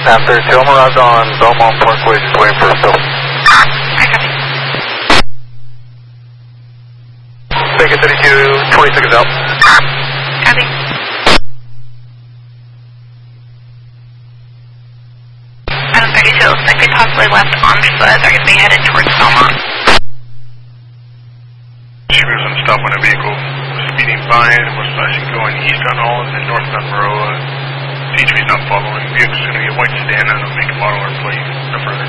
After 2, I'm arrived on Belmont Parkway, just waiting for a fill. I copy. Vegas 32, 20 seconds out. Copy. Adam 32, looks like they possibly left on foot. They're going to be headed towards Belmont. Shooters on stop on a vehicle speeding by and was flashing going east on Holland and northbound Maroa. CHP's not following. Vehicle's going to be a white sedan. I don't make a model or plate. No further.